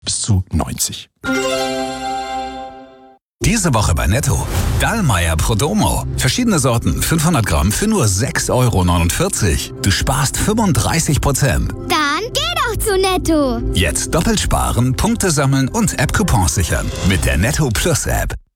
bis zu 90. Diese Woche bei Netto. Dallmayr Prodomo. Verschiedene Sorten, 500 Gramm für nur 6,49 €. Du sparst 35%. Dann geh doch zu Netto. Jetzt doppelt sparen, Punkte sammeln und App-Coupons sichern. Mit der Netto Plus App.